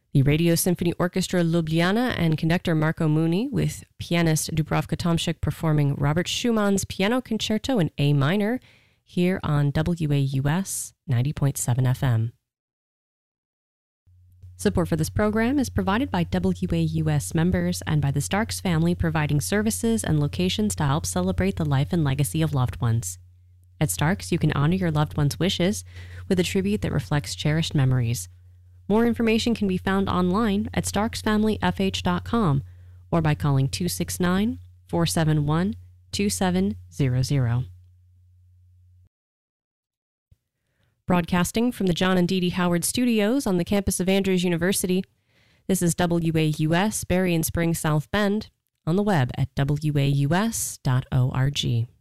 The Radio Symphony Orchestra Ljubljana and conductor Marco Muni with pianist Dubravka Tomšik performing Robert Schumann's Piano Concerto in A minor here on WAUS 90.7 FM. Support for this program is provided by WAUS members and by the Starks family, providing services and locations to help celebrate the life and legacy of loved ones. At Starks, you can honor your loved one's wishes with a tribute that reflects cherished memories. More information can be found online at starksfamilyfh.com or by calling 269-471-2700. Broadcasting from the John and Dee Dee Howard Studios on the campus of Andrews University, this is WAUS, Berry and Spring, South Bend, on the web at waus.org.